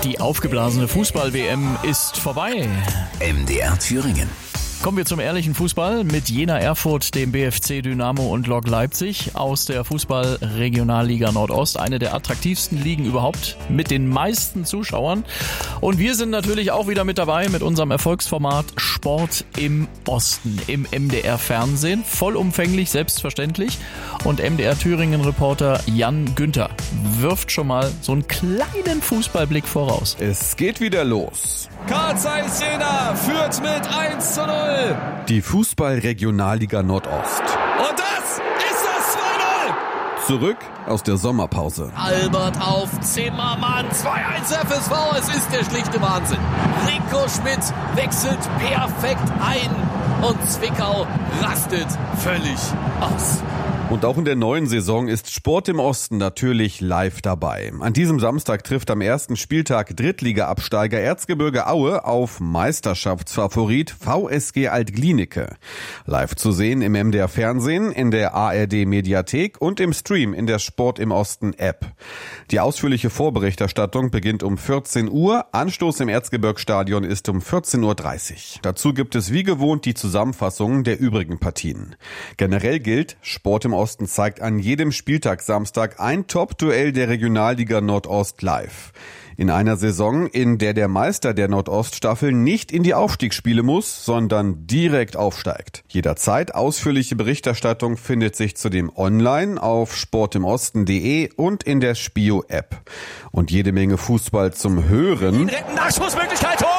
Die aufgeblasene Fußball-WM ist vorbei. MDR Thüringen. Kommen wir zum ehrlichen Fußball mit Jena Erfurt, dem BFC Dynamo und Lok Leipzig aus der Fußball-Regionalliga Nordost. Eine der attraktivsten Ligen überhaupt mit den meisten Zuschauern. Und wir sind natürlich auch wieder mit dabei mit unserem Erfolgsformat Sport im Osten im MDR Fernsehen. Vollumfänglich, selbstverständlich. Und MDR Thüringen-Reporter Jan Günther wirft schon mal so einen kleinen Fußballblick voraus. Es geht wieder los. Carl Zeiss Jena führt mit 1:0. Die Fußball-Regionalliga Nordost. Und das ist das 2:0. Zurück aus der Sommerpause. Albert auf Zimmermann. 2:1 FSV. Es ist der schlichte Wahnsinn. Rico Schmidt wechselt perfekt ein. Und Zwickau rastet völlig aus. Und auch in der neuen Saison ist Sport im Osten natürlich live dabei. An diesem Samstag trifft am ersten Spieltag Drittliga-Absteiger Erzgebirge Aue auf Meisterschaftsfavorit VSG Alt-Glienicke. Live zu sehen im MDR Fernsehen, in der ARD Mediathek und im Stream in der Sport im Osten App. Die ausführliche Vorberichterstattung beginnt um 14 Uhr. Anstoß im Erzgebirgsstadion ist um 14:30 Uhr. Dazu gibt es wie gewohnt die Zusammenfassungen der übrigen Partien. Generell gilt, Sport im Osten zeigt an jedem Spieltag Samstag ein Top-Duell der Regionalliga Nordost live. In einer Saison, in der der Meister der Nordoststaffel nicht in die Aufstiegsspiele muss, sondern direkt aufsteigt. Jederzeit ausführliche Berichterstattung findet sich zudem online auf sportimosten.de und in der Spio-App. Und jede Menge Fußball zum Hören Nachschussmöglichkeit. Tor!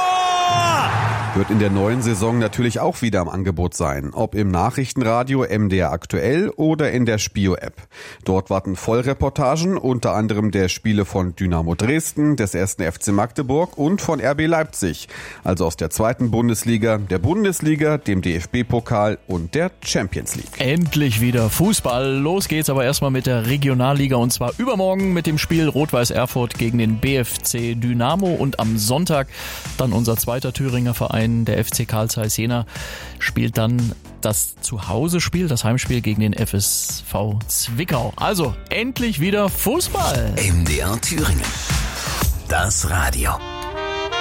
Wird in der neuen Saison natürlich auch wieder im Angebot sein, ob im Nachrichtenradio MDR aktuell oder in der Spio-App. Dort warten Vollreportagen, unter anderem der Spiele von Dynamo Dresden, des 1. FC Magdeburg und von RB Leipzig, also aus der 2. Bundesliga, der Bundesliga, dem DFB-Pokal und der Champions League. Endlich wieder Fußball. Los geht's aber erstmal mit der Regionalliga und zwar übermorgen mit dem Spiel Rot-Weiß Erfurt gegen den BFC Dynamo und am Sonntag dann unser zweiter Thüringer Verein, der FC Carl Zeiss Jena, spielt dann das Zuhause-Spiel, das Heimspiel gegen den FSV Zwickau. Also endlich wieder Fußball. MDR Thüringen. Das Radio.